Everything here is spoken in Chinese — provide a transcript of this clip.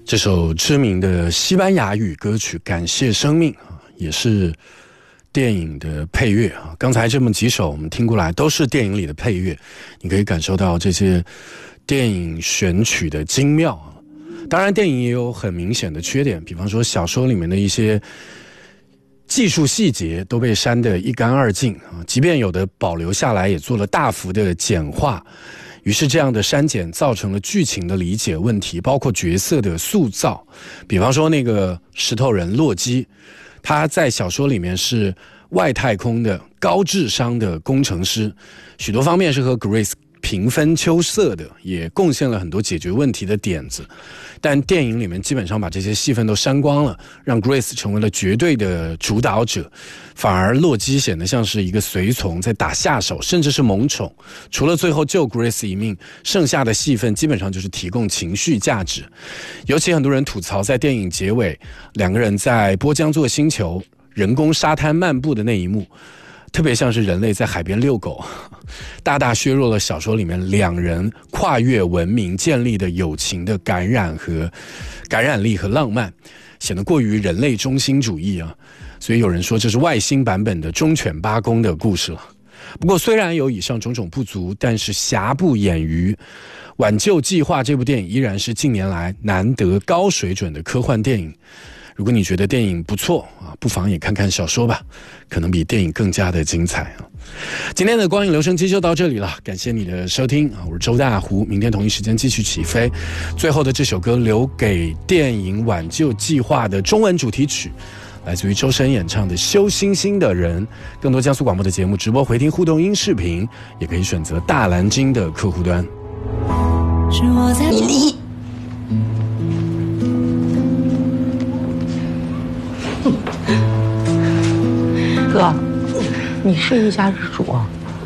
这首知名的西班牙语歌曲《感谢生命》也是电影的配乐啊。刚才这么几首我们听过来都是电影里的配乐，你可以感受到这些电影选曲的精妙啊。当然电影也有很明显的缺点，比方说小说里面的一些技术细节都被删得一干二净啊，即便有的保留下来，也做了大幅的简化。于是这样的删减造成了剧情的理解问题，包括角色的塑造。比方说那个石头人洛基，他在小说里面是外太空的高智商的工程师，许多方面是和 Grace 平分秋色的，也贡献了很多解决问题的点子。但电影里面基本上把这些戏份都删光了，让 Grace 成为了绝对的主导者，反而洛基显得像是一个随从，在打下手，甚至是萌宠。除了最后救 Grace 一命，剩下的戏份基本上就是提供情绪价值。尤其很多人吐槽，在电影结尾，两个人在波江座星球人工沙滩漫步的那一幕，特别像是人类在海边遛狗，大大削弱了小说里面两人跨越文明建立的友情的感染力和浪漫，显得过于人类中心主义啊。所以有人说这是外星版本的忠犬八公的故事了。不过虽然有以上种种不足，但是瑕不掩瑜，《挽救计划》这部电影依然是近年来难得高水准的科幻电影。如果你觉得电影不错啊，不妨也看看小说吧，可能比电影更加的精彩啊。今天的光影留声机就到这里了，感谢你的收听啊，我是周大湖，明天同一时间继续起飞。最后的这首歌留给电影《挽救计划》的中文主题曲，来自于周深演唱的《修星星的人》。更多江苏广播的节目直播回听互动音视频，也可以选择大蓝鲸的客户端。 是我在你离哥，你是一家之主，